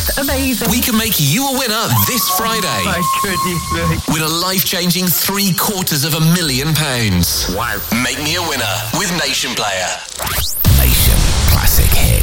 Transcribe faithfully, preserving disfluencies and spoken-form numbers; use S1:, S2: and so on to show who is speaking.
S1: just amazing.
S2: We can make you a winner this Friday.
S1: My goodness me.
S2: Win a life-changing three quarters of a million pounds.
S1: Wow.
S2: Make me a winner with Nation Player. Nation Classic Hits.